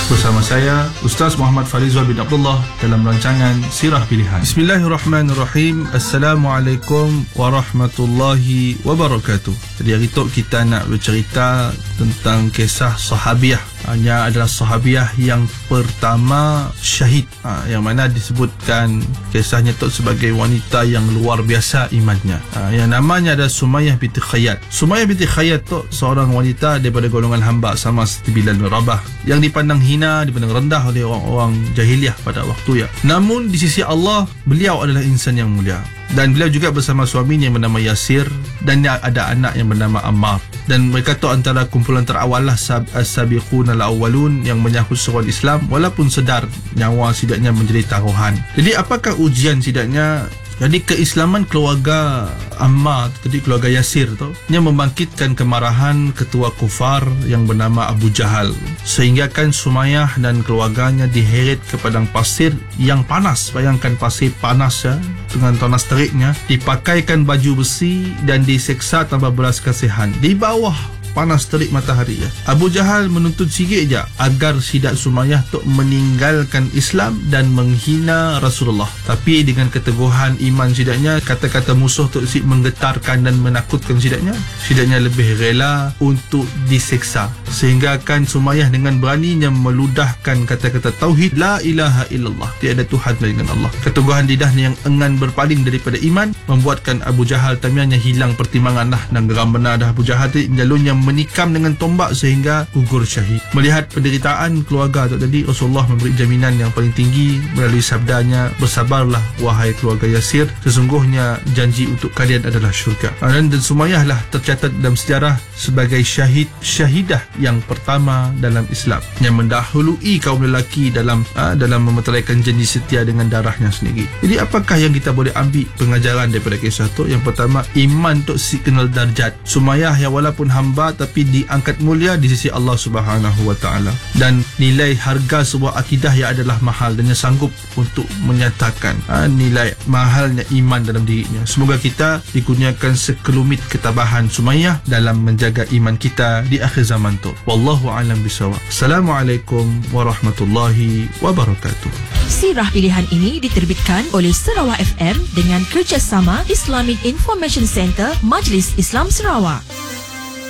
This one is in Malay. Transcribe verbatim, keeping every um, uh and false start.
Bersama saya Ustaz Muhammad Farizal bin Abdullah dalam rancangan Sirah Pilihan. Bismillahirrahmanirrahim. Assalamualaikum warahmatullahi wabarakatuh. Jadi hari tu kita nak bercerita tentang kisah sahabiah. Hanya adalah sahabiah yang pertama syahid, ha, yang mana disebutkan kisahnya tu sebagai wanita yang luar biasa imannya, ha, yang namanya adalah Sumayyah binti Khayyat. Sumayyah binti Khayyat tu seorang wanita daripada golongan hamba sama seperti Bilal bin Rabah, yang dipandang hina, dipandang rendah oleh orang-orang jahiliah pada waktu ya. Namun di sisi Allah, beliau adalah insan yang mulia. Dan beliau juga bersama suaminya yang bernama Yasir, dan dia ada anak yang bernama Ammar. Dan mereka tu antara kumpulan terawal lah as-sabiqun al-awwalun yang menyahut seruan Islam, walaupun sedar nyawa sidaknya menjadi taruhan. Jadi apakah ujian sidaknya? Jadi keislaman keluarga Ammar, jadi keluarga Yasir tu, yang membangkitkan kemarahan ketua kufar yang bernama Abu Jahal, sehingga kan Sumayyah dan keluarganya diheret ke padang pasir yang panas. Bayangkan pasir panas ya, dengan panas teriknya, dipakaikan baju besi dan diseksa tanpa belas kasihan di bawah panas terik matahari ya. Abu Jahal menuntut sikit je agar sidak Sumayyah tu meninggalkan Islam dan menghina Rasulullah. Tapi dengan keteguhan iman sidaknya, kata-kata musuh tu si menggetarkan dan menakutkan sidaknya, sidaknya lebih rela untuk diseksa. Sehingga kan Sumayyah dengan beraninya meludahkan kata-kata tauhid, la ilaha illallah, tiada Tuhan melainkan Allah. Keteguhan lidahnya yang enggan berpaling daripada iman membuatkan Abu Jahal tamianya hilang pertimbangan dah, dan geram benar dah Abu Jahal tu, jalurnya menikam dengan tombak sehingga gugur syahid. Melihat penderitaan keluarga tu tadi, Rasulullah memberi jaminan yang paling tinggi melalui sabdanya, bersabarlah wahai keluarga Yasir, sesungguhnya janji untuk kalian adalah syurga. Dan, dan Sumayyah lah tercatat dalam sejarah sebagai syahid, syahidah yang pertama dalam Islam, yang mendahului kaum lelaki dalam uh, dalam memeteraikan janji setia dengan darahnya sendiri. Jadi apakah yang kita boleh ambil pengajaran daripada kisah tu? Yang pertama, iman tu si kenal darjat. Sumayyah yang walaupun hamba tapi diangkat mulia di sisi Allah Subhanahu wa taala, dan nilai harga sebuah akidah yang adalah mahal, dan yang sanggup untuk menyatakan ha, nilai mahalnya iman dalam dirinya. Semoga kita dikurniakan sekelumit ketabahan Sumayyah dalam menjaga iman kita di akhir zaman tu. Wallahu a'lam bishawab. Assalamualaikum warahmatullahi wabarakatuh. Sirah Pilihan ini diterbitkan oleh Sarawak F M dengan kerjasama Islamic Information Center Majlis Islam Sarawak.